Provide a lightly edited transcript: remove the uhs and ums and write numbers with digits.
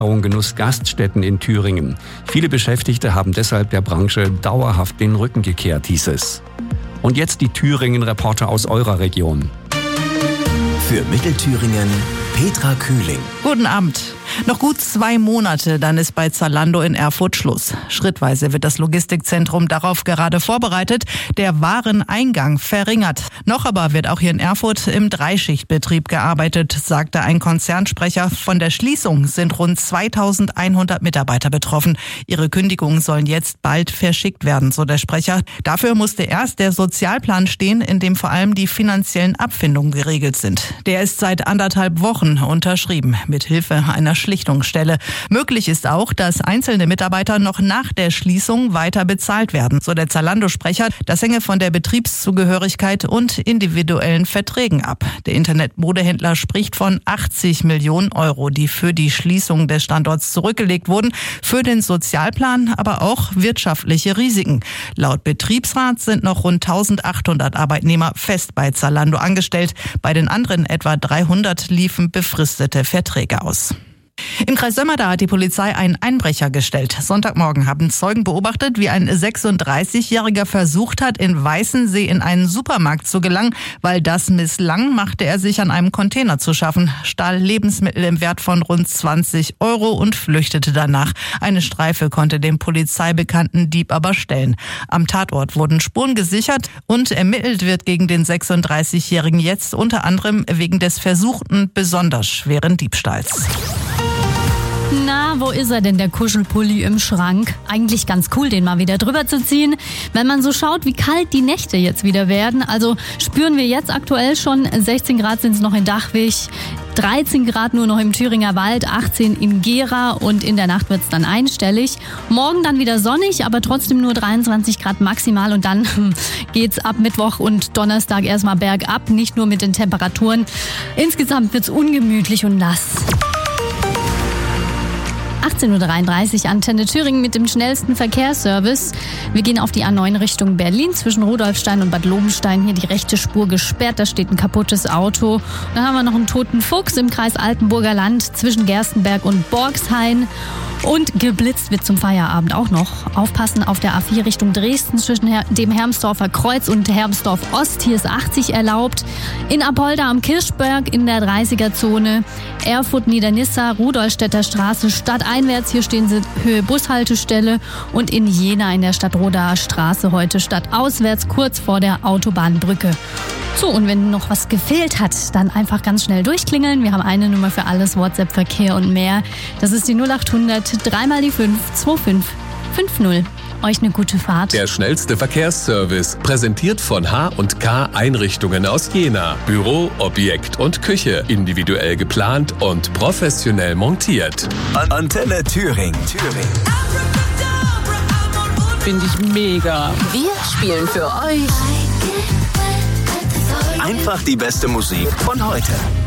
Genuss Gaststätten in Thüringen. Viele Beschäftigte haben deshalb der Branche dauerhaft den Rücken gekehrt, hieß es. Und jetzt die Thüringen-Reporter aus eurer Region. Für Mittelthüringen Petra Kühling. Guten Abend. Noch gut 2 Monate, dann ist bei Zalando in Erfurt Schluss. Schrittweise wird das Logistikzentrum darauf gerade vorbereitet, der Wareneingang verringert. Noch aber wird auch hier in Erfurt im Dreischichtbetrieb gearbeitet, sagte ein Konzernsprecher. Von der Schließung sind rund 2100 Mitarbeiter betroffen. Ihre Kündigungen sollen jetzt bald verschickt werden, so der Sprecher. Dafür musste erst der Sozialplan stehen, in dem vor allem die finanziellen Abfindungen geregelt sind. Der ist seit 1,5 Wochen unterschrieben, mit Hilfe einer Schlichtungsstelle. Möglich ist auch, dass einzelne Mitarbeiter noch nach der Schließung weiter bezahlt werden, so der Zalando-Sprecher. Das hänge von der Betriebszugehörigkeit und individuellen Verträgen ab. Der Internetmodehändler spricht von 80 Millionen Euro, die für die Schließung des Standorts zurückgelegt wurden, für den Sozialplan, aber auch wirtschaftliche Risiken. Laut Betriebsrat sind noch rund 1800 Arbeitnehmer fest bei Zalando angestellt. Bei den anderen etwa 300 liefen befristete Verträge aus. Im Kreis Sömmerda hat die Polizei einen Einbrecher gestellt. Sonntagmorgen haben Zeugen beobachtet, wie ein 36-Jähriger versucht hat, in Weißensee in einen Supermarkt zu gelangen. Weil das misslang, machte er sich an einem Container zu schaffen, stahl Lebensmittel im Wert von rund 20 Euro und flüchtete danach. Eine Streife konnte den polizeibekannten Dieb aber stellen. Am Tatort wurden Spuren gesichert und ermittelt wird gegen den 36-Jährigen jetzt unter anderem wegen des versuchten besonders schweren Diebstahls. Na, wo ist er denn, der Kuschelpulli im Schrank? Eigentlich ganz cool, den mal wieder drüber zu ziehen. Wenn man so schaut, wie kalt die Nächte jetzt wieder werden. Also spüren wir jetzt aktuell schon, 16 Grad sind es noch in Dachwig, 13 Grad nur noch im Thüringer Wald, 18 in Gera und in der Nacht wird es dann einstellig. Morgen dann wieder sonnig, aber trotzdem nur 23 Grad maximal und dann geht's ab Mittwoch und Donnerstag erstmal bergab, nicht nur mit den Temperaturen. Insgesamt wird's ungemütlich und nass. 18.33 Uhr, Antenne Thüringen mit dem schnellsten Verkehrsservice. Wir gehen auf die A9 Richtung Berlin, zwischen Rudolfstein und Bad Lobenstein. Hier die rechte Spur gesperrt, da steht ein kaputtes Auto. Dann haben wir noch einen toten Fuchs im Kreis Altenburger Land, zwischen Gerstenberg und Borgshain. Und geblitzt wird zum Feierabend auch noch. Aufpassen auf der A4 Richtung Dresden zwischen dem Hermsdorfer Kreuz und Hermsdorf Ost. Hier ist 80 erlaubt. In Apolda am Kirchberg in der 30er-Zone. Erfurt, Niedernissa, Rudolstädter Straße stadteinwärts. Hier stehen sie Höhe Bushaltestelle. Und in Jena in der Stadtrodaer Straße heute stadtauswärts kurz vor der Autobahnbrücke. So, und wenn noch was gefehlt hat, dann einfach ganz schnell durchklingeln. Wir haben eine Nummer für alles, WhatsApp, Verkehr und mehr. Das ist die 0800 3 mal die 5 2550. Euch eine gute Fahrt. Der schnellste Verkehrsservice, präsentiert von H&K Einrichtungen aus Jena. Büro, Objekt und Küche, individuell geplant und professionell montiert. Antenne Thüringen. Finde ich mega. Wir spielen für euch Einfach die beste Musik von heute.